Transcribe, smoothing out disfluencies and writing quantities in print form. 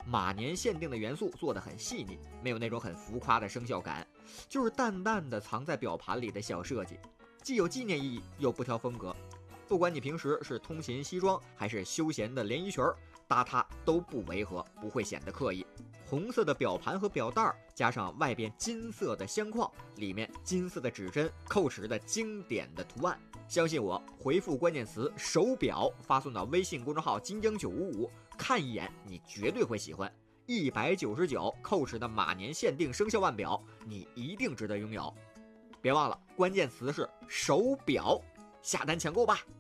马年限定的元素做得很细腻，没有那种很浮夸的生肖感，就是淡淡的藏在表盘里的小设计，既有纪念意义又不挑风格。不管你平时是通勤西装还是休闲的连衣裙，搭它都不违和，不会显得刻意。红色的表盘和表带加上外边金色的相框，里面金色的指针扣齿的经典的图案，相信我，回复关键词手表发送到微信公众号金江955，看一眼你绝对会喜欢。199扣齿的马年限定生肖腕表，你一定值得拥有。别忘了关键词是手表，下单抢购吧。